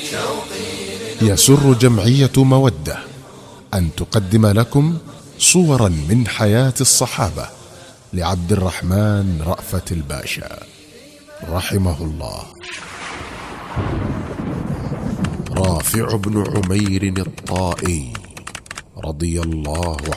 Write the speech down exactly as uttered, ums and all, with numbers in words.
يسر جمعية مودة أن تقدم لكم صورا من حياة الصحابة لعبد الرحمن رأفت الباشا رحمه الله. رافع بن عمير الطائي رضي الله